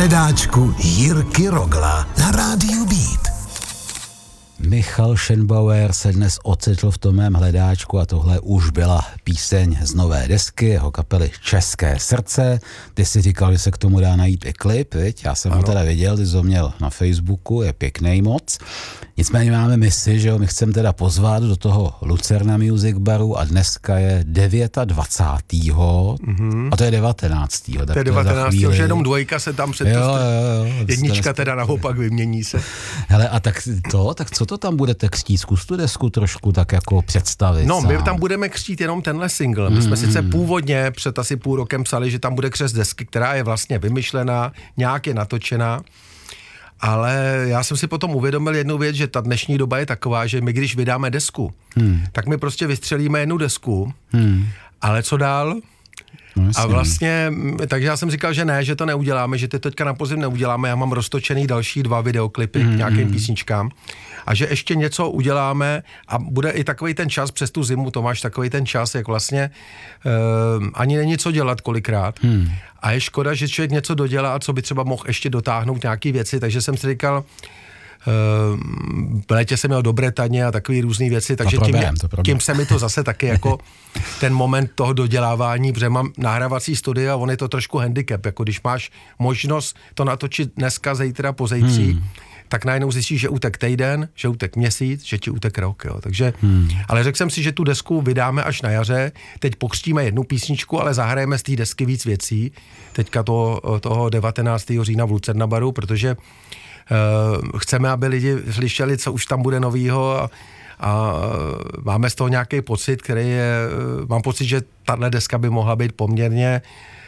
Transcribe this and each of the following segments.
hledáčku Jirky Rogla na rádiu Beat. Michal Schönbauer se dnes ocitl v tom mém hledáčku a tohle už byla píseň z nové desky jeho kapely České srdce. Ty si říkal, že se k tomu dá najít i klip, viď? Já jsem ho teda viděl, ty jsi ho měl na Facebooku, je pěkný moc. Nicméně máme misi, že jo, my chceme teda pozvat do toho Lucerna Music Baru a dneska je 29. A to je 19. To je 19. že jenom dvojka se tam před jednička teda naopak vymění se. Hele, a tak co to tam budete křtít? Zkus tu desku trošku tak jako představit. No, my tam budeme křtít jenom tenhle single. My jsme sice původně před asi půl rokem psali, že tam bude křest desky, která je vlastně vymyšlená, nějak je natočená. Ale já jsem si potom uvědomil jednu věc, že ta dnešní doba je taková, že my když vydáme desku, tak my prostě vystřelíme jednu desku, ale co dál? No, a vlastně, takže já jsem říkal, že ne, že to neuděláme, že to teďka na podzim neuděláme, já mám roztočený další 2 videoklipy k nějakým písničkám a že ještě něco uděláme a bude i takovej ten čas přes tu zimu, to máš takovej ten čas, jak vlastně ani není co dělat kolikrát a je škoda, že člověk něco dodělá, co by třeba mohl ještě dotáhnout nějaký věci, takže jsem si říkal, v létě jsem měl do Bretaně a takový různý věci, takže tím se mi to zase taky jako ten moment toho dodělávání, protože mám nahrávací studia a on je to trošku handicap, jako když máš možnost to natočit dneska, zítra, pozítří, tak najednou zjistíš, že utek týden, že utek měsíc, že ti utek rok, jo. Takže, ale řekl jsem si, že tu desku vydáme až na jaře, teď pokřtíme jednu písničku, ale zahrajeme z té desky víc věcí, teďka toho 19. října v Lucerna Baru, protože chceme, aby lidi slyšeli, co už tam bude novýho a máme z toho nějaký pocit, který je, mám pocit, že tahle deska by mohla být poměrně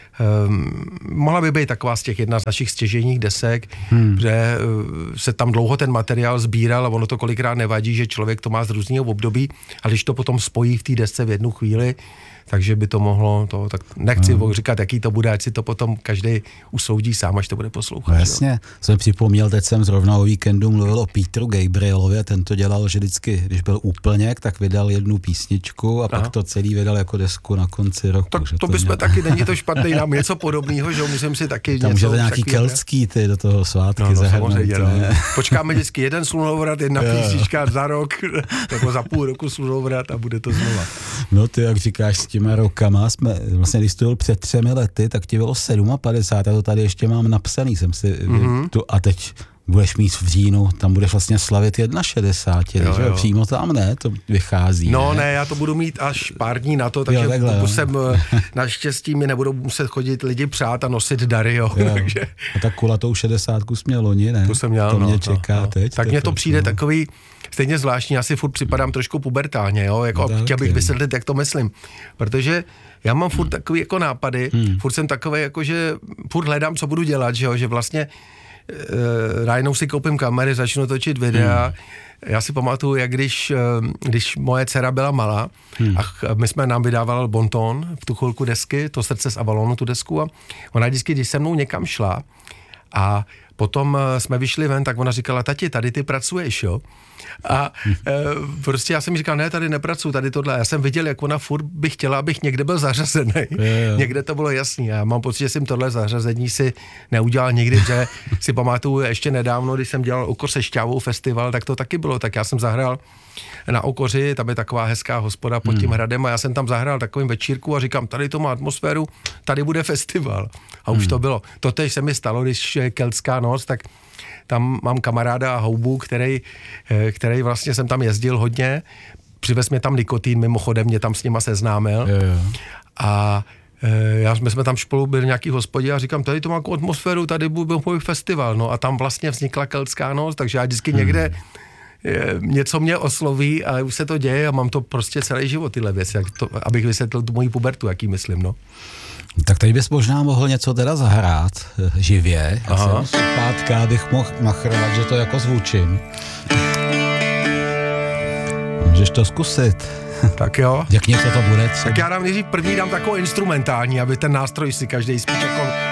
mohla by být taková z těch jedna z našich stěžejních desek, že se tam dlouho ten materiál sbíral a ono to kolikrát nevadí, že člověk to má z různého období, ale když to potom spojí v té desce v jednu chvíli, takže by to mohlo, tak nechci říkat, jaký to bude, ať si to potom každý usoudí sám, až to bude poslouchat. No, jasně, jsem připomněl, teď jsem zrovna o víkendu mluvil o Petru Gabrielovi, ten to dělal, že vždycky, když byl úplněk, tak vydal jednu písničku a pak to celý vydal jako desku na konci roku. Tak to bychom taky, není to špatný, nám něco podobného, že musím si taky tam něco... Tam nějaký keltský ty do toho svátky zahrnout. Počkáme vždycky jeden slunovrat, jedna písnička za rok, nebo za půl roku slunovrat a bude to znova. No ty, jak říkáš, s těma rokama jsme, vlastně když to byl před 3 lety, tak ti bylo 57, já to tady ještě mám napsaný, jsem si a teď budeš mít v říjnu, tam budeš vlastně slavit 61, že přímo tam ne, to vychází. No ne, já to budu mít až pár dní na to, takže musím, naštěstí mi nebudou muset chodit lidi přát a nosit dary, takže... A tak kulatou 60 jsi měl loni, ne? To jsem měl, to mě čeká teď. Tak mně to přijde takový, stejně zvláštní, já si furt připadám trošku pubertálně, jako chtěl bych vysvětlit, jak to myslím, protože já mám furt takový jako nápady, furt jsem takový, jako že furt hledám, co budu dělat, že vlastně najednou si koupím kamery, začnu točit videa. Já si pamatuju, jak když moje dcera byla malá a my jsme nám vydávali Bonton v tu chvilku desky, to Srdce z Avalonu, tu desku a ona vždycky, když se mnou někam šla a potom jsme vyšli ven, tak ona říkala, tati, tady ty pracuješ, jo? A prostě já jsem jí říkal, ne, tady nepracuju, tady tohle. Já jsem viděl, jak ona furt by chtěla, abych někde byl zařazený. Někde to bylo jasný. Já mám pocit, že jsem tohle zařazení si neudělal nikdy, že si pamatuju ještě nedávno, když jsem dělal Okor se šťávou festival, tak to taky bylo. Tak já jsem zahrál na Okoři, tam je taková hezká hospoda pod tím hradem a já jsem tam zahrál takovým večírku a říkám, tady to má atmosféru, tady bude festival. A už to bylo. Totež se mi stalo, když je Keltská noc, tak tam mám kamaráda Houbu, který vlastně jsem tam jezdil hodně, přivez mě tam Nikotín, mimochodem mě tam s nima seznámil a my jsme tam spolu byli nějaký hospodě a říkám, tady to má jako atmosféru, tady byl můj festival, no a tam vlastně vznikla Keltská noc, takže já vždycky někde něco mě osloví a už se to děje a mám to prostě celý život tyhle věci, abych vysvětlil tu moji pubertu, jaký myslím, no. Tak tady bys možná mohl něco teda zahrát živě. Já jsem zpátka, abych mohl machrovat, že to jako zvučím. Můžeš to zkusit. Tak jo. Jak něco to bude třeba. Tak já dám nejdřív první takovou instrumentální, aby ten nástroj si každý spíš jako